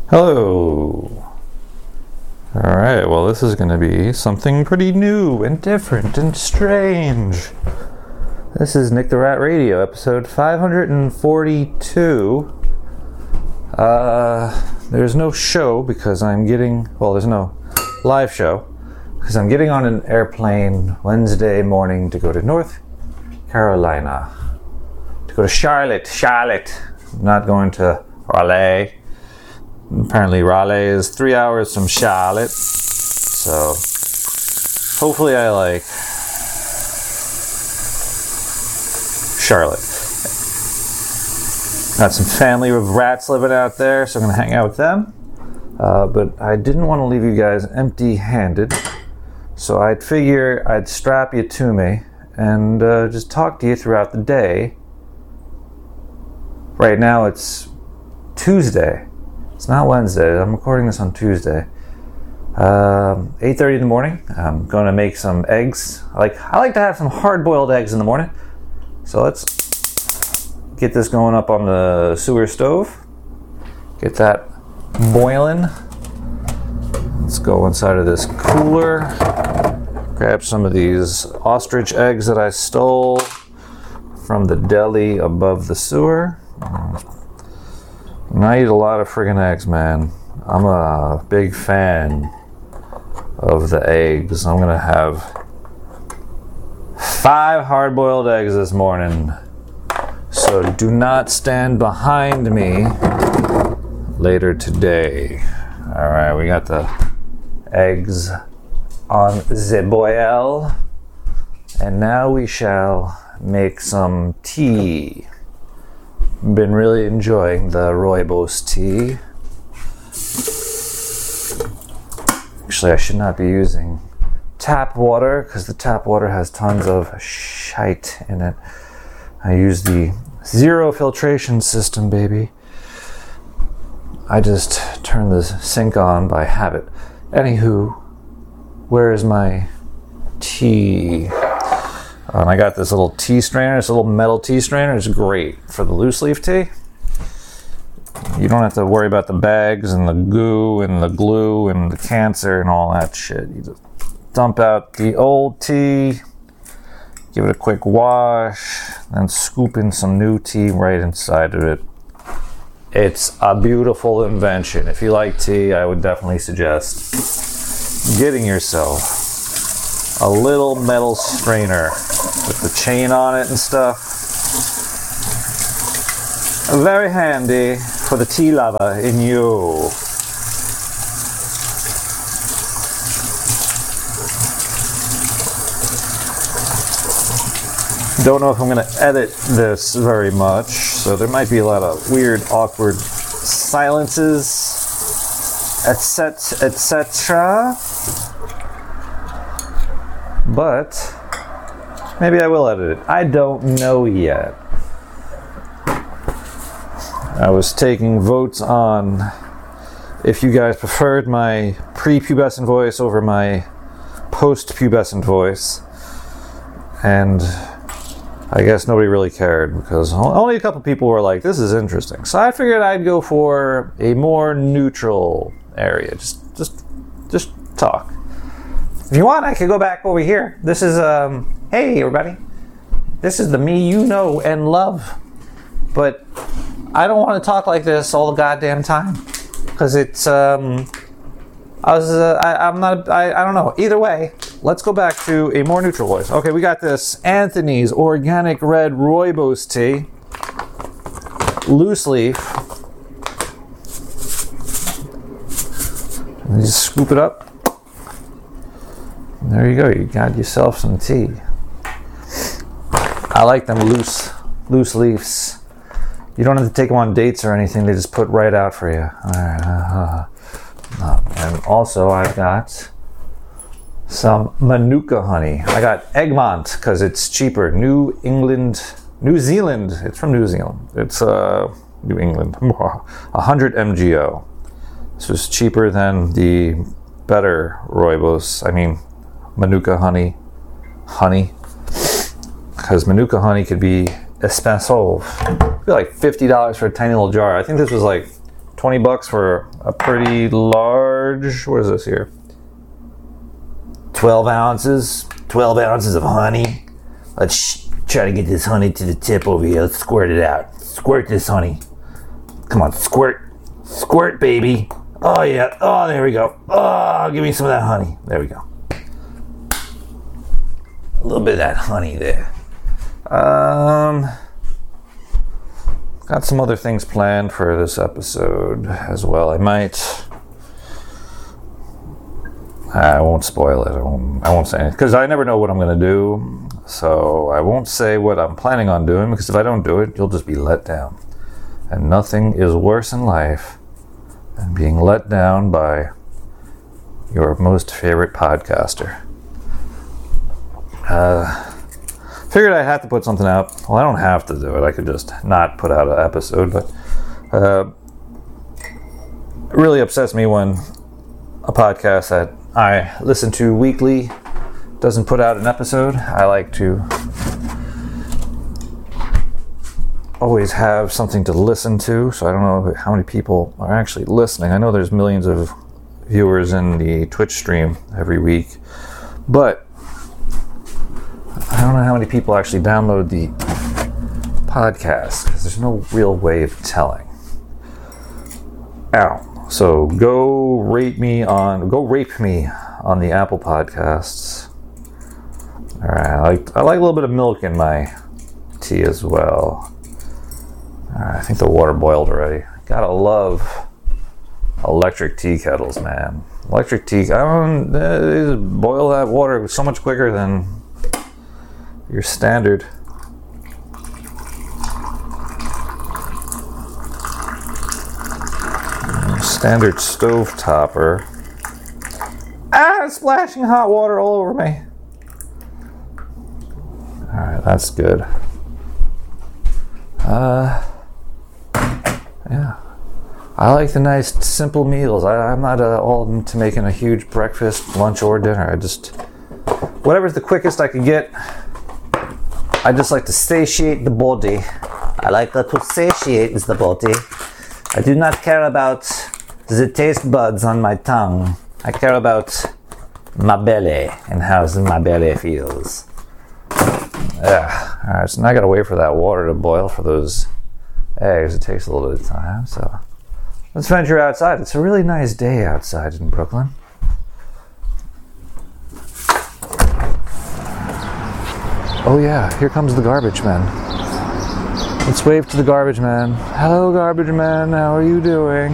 Hello. Alright, well this is going to be something pretty new and different and strange. This is Nick the Rat Radio, episode 542. There's no show because there's no live show because I'm getting on an airplane Wednesday morning to go to North Carolina. To go to Charlotte. I'm not going to Raleigh. Apparently Raleigh is 3 hours from Charlotte, so hopefully I like Charlotte. Got some family with rats living out there, so I'm going to hang out with them, but I didn't want to leave you guys empty-handed, so I'd figure I'd strap you to me and just talk to you throughout the day. Right now it's Tuesday. It's not Wednesday. I'm recording this on Tuesday. 8:30 in the morning. I'm going to make some eggs. I like to have some hard-boiled eggs in the morning. So let's get this going up on the sewer stove. Get that boiling. Let's go inside of this cooler. Grab some of these ostrich eggs that I stole from the deli above the sewer. And I eat a lot of friggin' eggs, man. I'm a big fan of the eggs. I'm gonna have 5 hard-boiled eggs this morning. So do not stand behind me later today. Alright, we got the eggs on the boil. And now we shall make some tea. Been really enjoying the rooibos tea. Actually, I should not be using tap water because the tap water has tons of shite in it. I use the zero filtration system, baby. I just turn the sink on by habit. Anywho, where is my tea? And I got this little tea strainer, this little metal tea strainer. It's great for the loose leaf tea. You don't have to worry about the bags and the goo and the glue and the cancer and all that shit. You just dump out the old tea, give it a quick wash, then scoop in some new tea right inside of it. It's a beautiful invention. If you like tea, I would definitely suggest getting yourself a little metal strainer with the chain on it and stuff. Very handy for the tea lover in you. Don't know if I'm going to edit this very much, so there might be a lot of weird, awkward silences, etc. But maybe I will edit it. I don't know yet. I was taking votes on if you guys preferred my pre-pubescent voice over my post-pubescent voice. And I guess nobody really cared because only a couple people were like, this is interesting. So I figured I'd go for a more neutral area. Just talk. If you want, I could go back over here. This is, hey everybody. This is the me you know and love. But I don't want to talk like this all the goddamn time. Because it's, I don't know. Either way, let's go back to a more neutral voice. Okay, we got this Anthony's Organic Red Rooibos Tea. Loose leaf. And just scoop it up. There you go, you got yourself some tea. I like them loose leaves. You don't have to take them on dates or anything, they just put right out for you. And also I've got some Manuka honey. I got Egmont because it's cheaper. New Zealand. It's from New Zealand. It's New England. 100 MGO. This was cheaper than the better rooibos. I mean, Manuka honey, because Manuka honey could be expensive. It'd be like $50 for a tiny little jar. I think this was like $20 for a pretty large, what is this here? 12 ounces of honey. Let's try to get this honey to the tip over here. Let's squirt it out. Squirt this honey. Come on, squirt. Squirt, baby. Oh, yeah. Oh, there we go. Oh, give me some of that honey. There we go. A little bit of that honey there. Got some other things planned for this episode as well. I won't spoil it. I won't say anything because I never know what I'm going to do. So I won't say what I'm planning on doing because if I don't do it, you'll just be let down. And nothing is worse in life than being let down by your most favorite podcaster. Figured I had to put something out. Well, I don't have to do it. I could just not put out an episode, but it really upsets me when a podcast that I listen to weekly doesn't put out an episode. I like to always have something to listen to, so I don't know how many people are actually listening. I know there's millions of viewers in the Twitch stream every week, but I don't know how many people actually download the podcast because there's no real way of telling. Ow. So go rape me on the Apple Podcasts. All right, I like a little bit of milk in my tea as well. All right, I think the water boiled already. Gotta love electric tea kettles, man. Electric tea. They just boil that water so much quicker than your standard. Standard stove topper. It's splashing hot water all over me. Alright, that's good. Yeah. I like the nice, simple meals. I'm not all into making a huge breakfast, lunch, or dinner. Whatever's the quickest I can get. I just like to satiate the body. I like to satiate the body. I do not care about the taste buds on my tongue. I care about my belly and how my belly feels. Alright, so now I gotta wait for that water to boil for those eggs. It takes a little bit of time, so let's venture outside. It's a really nice day outside in Brooklyn. Oh yeah, here comes the garbage man. Let's wave to the garbage man. Hello, garbage man, how are you doing?